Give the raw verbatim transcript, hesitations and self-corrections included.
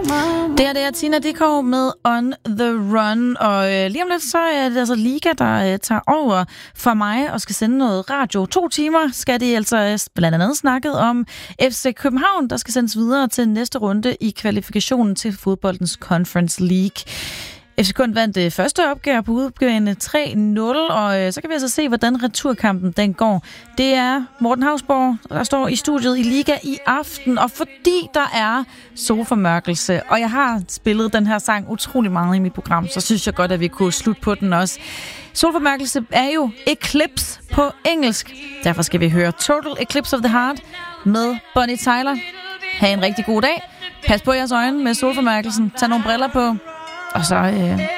Det er det er Tina Dickow med On The Run, og øh, lige om lidt, så er det altså Liga, der øh, tager over for mig og skal sende noget radio. To timer skal de altså blandt andet snakket om F C København, der skal sendes videre til næste runde i kvalifikationen til fodboldens Conference League. F C K vandt det første opgør på udgående tre nul, og øh, så kan vi altså se, hvordan returkampen den går. Det er Morten Hausborg, der står i studiet i Liga i aften, og fordi der er solformørkelse, og jeg har spillet den her sang utrolig meget i mit program, så synes jeg godt, at vi kunne slutte på den også. Solformørkelse er jo eclipse på engelsk. Derfor skal vi høre Total Eclipse of the Heart med Bonnie Tyler. Ha' en rigtig god dag. Pas på jeres øjne med solformørkelsen. Tag nogle briller på. Og så øh,